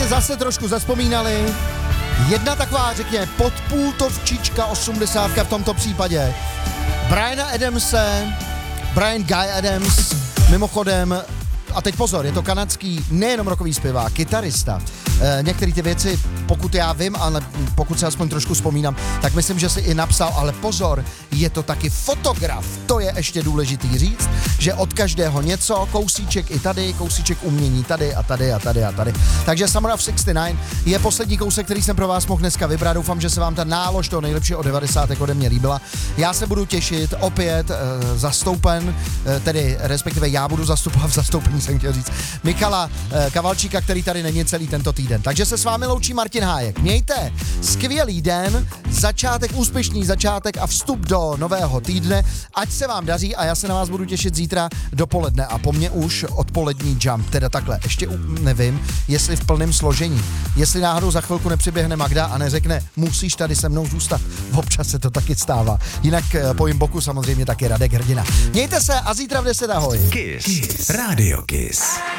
zase trošku zazpomínali. Jedna taková, řekněme, podpůltovčička 80 v tomto případě. Brian Guy Adams, mimochodem, a teď pozor, je to kanadský nejenom rockový zpěvák, kytarista. Některé ty věci, pokud já vím, ale pokud se aspoň trošku vzpomínám, tak myslím, že si i napsal, ale pozor, je to taky fotograf. To je ještě důležitý říct, že od každého něco, kousíček i tady, kousíček umění tady a tady a tady a tady. Takže Summer of 69 je poslední kousek, který jsem pro vás mohl dneska vybrat. Doufám, že se vám ta nálož toho nejlepšího od 90. ode mě líbila. Já se budu těšit opět zastoupen, tedy respektive já budu zastupovat v zastoupení, jsem chtěl říct, Michala Kavalčíka, který tady není celý tento týden. Takže se s vámi loučí Martin Hájek. Mějte skvělý den, úspěšný začátek a vstup do nového týdne. Ať se vám daří a já se na vás budu těšit zítra dopoledne a po mně už odpolední jump. Teda takhle, ještě nevím, jestli v plném složení. Jestli náhodou za chvilku nepřiběhne Magda a neřekne, musíš tady se mnou zůstat. Občas se to taky stává. Jinak po jim boku samozřejmě taky Radek Hrdina. Mějte se a zítra v 10 ahoj. Kiss. Radio Kiss.